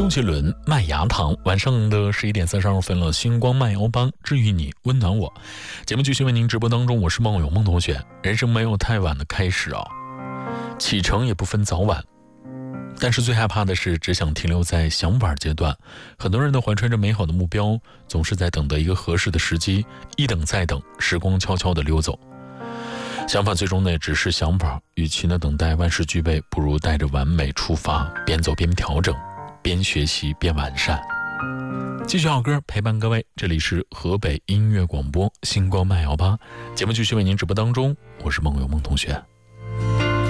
周杰伦麦芽糖，晚上的11:32了。星光慢摇吧，治愈你，温暖我。节目继续为您直播当中，我是梦有梦同学。人生没有太晚的开始啊，启程也不分早晚。但是最害怕的是只想停留在想法阶段。很多人都怀揣着美好的目标，总是在等待一个合适的时机，一等再等，时光悄悄地溜走。想法最终呢只是想法，与其呢等待万事俱备，不如带着完美出发，边走边调整，边学习边完善。继续好歌陪伴各位，这里是河北音乐广播星光慢摇吧，节目继续为您直播当中，我是梦有梦同学。